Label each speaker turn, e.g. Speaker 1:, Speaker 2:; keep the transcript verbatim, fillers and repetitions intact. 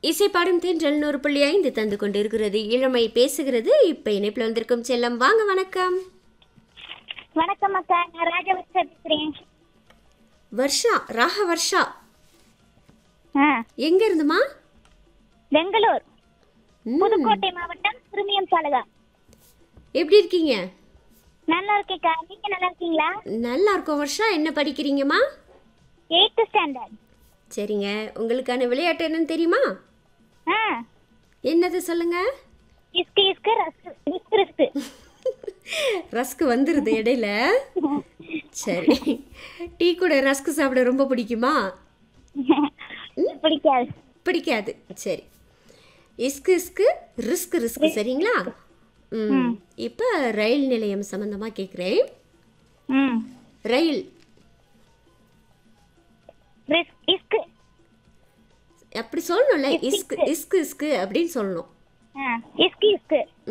Speaker 1: இசைப்பாடும் தென்றல் நூறு புள்ளி ஐந்து தந்து கொண்டிருக்கிறது இளமை பேசுகிறது. இப்ப இணைப்புல வந்திருக்கும் செல்லம், வாங்க. வணக்கம்.
Speaker 2: வணக்கம் அக்கா, நான் ராஜவர்ஷா பேசுறேன்.
Speaker 1: வர்ஷா, ராக வர்ஷா.
Speaker 2: ஆ,
Speaker 1: எங்க இருந்துமா?
Speaker 2: பெங்களூர்,
Speaker 1: ம்,
Speaker 2: புதுக்கோட்டை மாவட்டம், திருமியம் தாலுகா.
Speaker 1: எப்படி இருக்கீங்க?
Speaker 2: நல்லா இருக்கேக்கா, நீங்க நல்லா இருக்கீங்களா?
Speaker 1: நல்லா இருக்கோம் வர்ஷா. என்ன படிக்கிறீங்கம்மா?
Speaker 2: Eighth standard.
Speaker 1: சரிங்க. உங்களுக்கான விளையாட்டு என்னன்னு தெரியுமா?
Speaker 2: ஆ,
Speaker 1: என்னது சொல்லுங்க.
Speaker 2: இஸ்கு இஸ்கு ரஸ்கு ரிஸ்கு ரிஸ்கு.
Speaker 1: ரஸ்க் வந்துருது இடையில. சரி, டீ கூட ரஸ்க் சாப்பிட ரொம்ப பிடிக்குமா?
Speaker 2: பிடிக்காது.
Speaker 1: பிடிக்காது. சரி, இஸ்கு இஸ்கு ரிஸ்க் ரிஸ்க். சரிங்களா? ம், இப்போ ரயில் நிலையம் சம்பந்தமா கேட்குறேன்.
Speaker 2: ம்,
Speaker 1: ரயில்
Speaker 2: ரிஸ் இஸ்கு.
Speaker 1: அப்படி சொல்லணும்ல, இஸ்கு இஸ்கு இஸ்கு அப்படின்னு சொல்லணும்.
Speaker 2: ஆ, இஸ்கு இஸ்கு.